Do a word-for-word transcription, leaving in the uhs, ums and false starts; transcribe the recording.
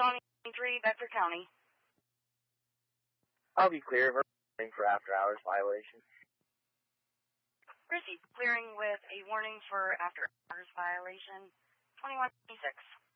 Shawnee three, Bedford County. I'll be clear of everything for after-hours violation. Proceed. Clearing with a warning for after-hours violation. twenty-one twenty-six.